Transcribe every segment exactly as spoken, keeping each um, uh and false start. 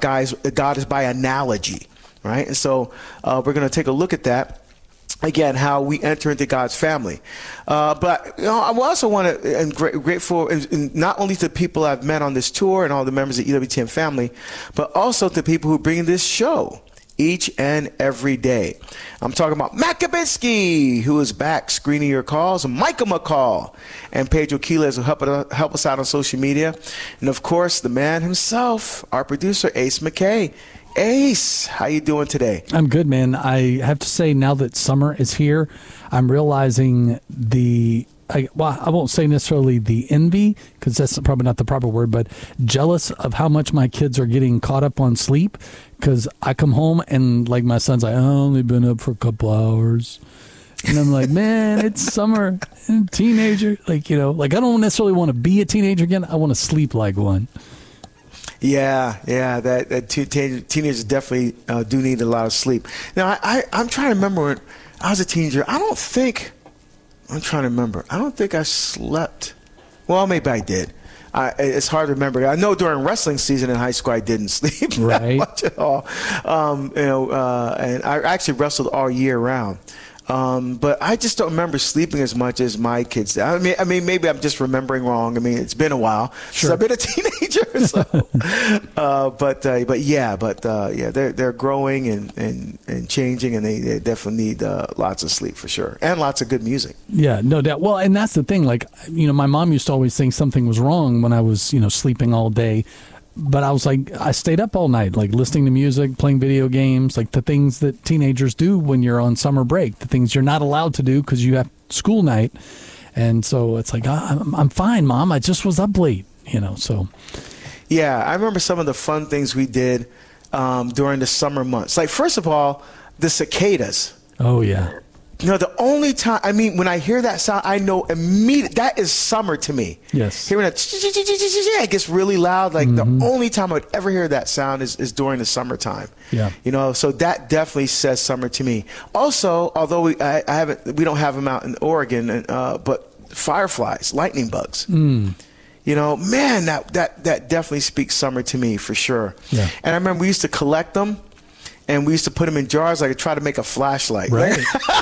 guys, God is by analogy, right? And so uh, we're going to take a look at that. Again, how we enter into God's family. Uh, but you know, I also want to, and grateful, and, and not only to people I've met on this tour and all the members of E W T N family, but also to people who bring this show each and every day. I'm talking about Matt Kabinski, who is back screening your calls, Michael McCall, and Pedro Quiles, who help, help us out on social media. And of course, the man himself, our producer, Ace McKay. Ace, how you doing today? I'm good, man. I have to say, now that summer is here, I'm realizing the, I, well, I won't say necessarily the envy, because that's probably not the proper word, but jealous of how much my kids are getting caught up on sleep, because I come home and, like, my son's like, I've only been up for a couple hours. And I'm like, man, it's summer, and teenager. Like, you know, like, I don't necessarily want to be a teenager again. I want to sleep like one. Yeah, yeah, that, that te- te- teenagers definitely uh, do need a lot of sleep. Now, I, I, I'm trying to remember when I was a teenager. I don't think, I'm trying to remember. I don't think I slept. Well, maybe I did. I, it's hard to remember. I know during wrestling season in high school, I didn't sleep right. that much at all. Um, you know, uh, and I actually wrestled all year round. Um, but I just don't remember sleeping as much as my kids did. I mean, I mean, maybe I'm just remembering wrong. I mean, it's been a while sure. since I've been a teenager. So, uh, but uh, but yeah, but uh, yeah, they're they're growing and, and, and changing, and they, they definitely need uh, lots of sleep for sure, and lots of good music. Yeah, no doubt. Well, and that's the thing. Like, you know, my mom used to always think something was wrong when I was, you know, sleeping all day. But I was like, I stayed up all night, like listening to music, playing video games, like the things that teenagers do when you're on summer break, the things you're not allowed to do because you have school night. And so it's like, I'm, I'm fine, Mom. I just was up late, you know, so. Yeah, I remember some of the fun things we did um, during the summer months. Like, first of all, the cicadas. Oh, yeah. You know, the only time, I mean, when I hear that sound, I know immediately, that is summer to me. Yes. Hearing that, it gets really loud. Like, mm-hmm. the only time I would ever hear that sound is, is during the summertime. Yeah. You know, so that definitely says summer to me. Also, although we I, I haven't, we don't have them out in Oregon, uh, but fireflies, lightning bugs. Mm. You know, man, that, that, that definitely speaks summer to me for sure. Yeah. And I remember we used to collect them. And we used to put them in jars, like try to make a flashlight. Right.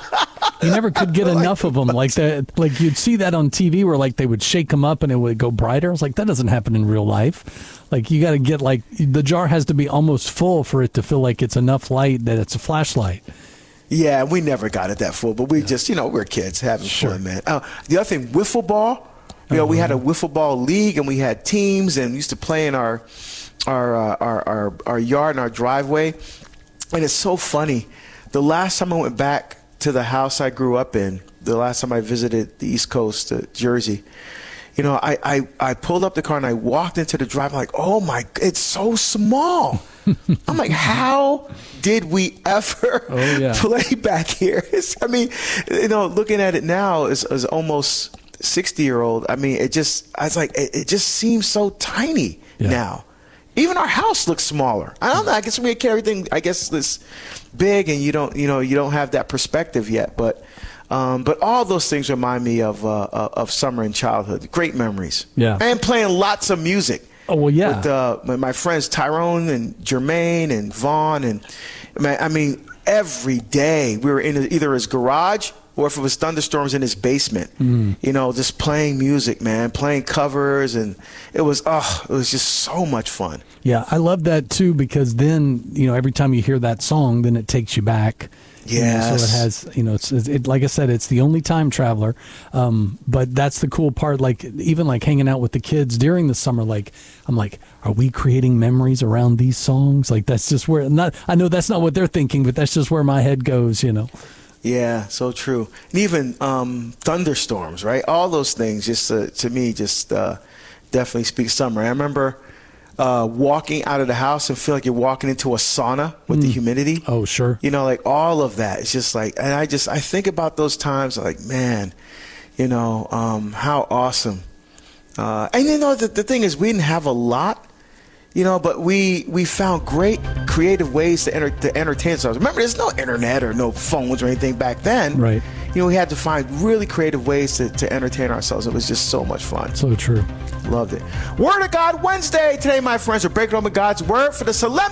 You never could get enough of them. Like that, like you'd see that on T V where like they would shake them up and it would go brighter. I was like, that doesn't happen in real life. Like you got to get like the jar has to be almost full for it to feel like it's enough light that it's a flashlight. Yeah, we never got it that full, but we yeah. just, you know, we're kids having sure. fun, man. Uh, the other thing, wiffle ball. You know, uh-huh. we had a wiffle ball league and we had teams and we used to play in our our uh, our, our our yard and our driveway. And it's so funny. The last time I went back to the house I grew up in, the last time I visited the East Coast, uh, Jersey, you know, I, I, I pulled up the car and I walked into the drive. I'm like, oh, my, it's so small. I'm like, how did we ever oh, yeah. play back here? It's, I mean, you know, looking at it now as, as almost sixty-year-old, I mean, it just, I was like, it, it just seems so tiny yeah. now. Even our house looks smaller. I don't know. I guess we make everything, I guess, this big, and you don't, you know, you don't have that perspective yet. But, um, but all those things remind me of uh, of summer and childhood. Great memories. Yeah. And playing lots of music. Oh well, yeah. With uh, my friends Tyrone and Jermaine and Vaughn, and I mean, every day we were in either his garage or if it was thunderstorms in his basement, mm. you know, just playing music, man, playing covers. And it was, oh, it was just so much fun. Yeah, I love that, too, because then, you know, every time you hear that song, then it takes you back. Yes. You know, so it has, you know, it's it, like I said, it's the only time traveler. Um, but that's the cool part. Like, even like hanging out with the kids during the summer, like, I'm like, are we creating memories around these songs? Like, that's just where, not, I know that's not what they're thinking, but that's just where my head goes, you know. Yeah, so true. And even um, thunderstorms, right? All those things, just uh, to me, just uh, definitely speak summer. I remember uh, walking out of the house and feel like you're walking into a sauna with mm. the humidity. Oh, sure. You know, like all of that. It's just like, and I just, I think about those times like, man, you know, um, how awesome. Uh, and you know, the, the thing is, we didn't have a lot. You know, but we we found great creative ways to, enter, to entertain ourselves. Remember, there's no internet or no phones or anything back then. Right. You know, we had to find really creative ways to, to entertain ourselves. It was just so much fun. So true. Loved it. Word of God Wednesday. Today, my friends, we're breaking open God's Word for the Solemn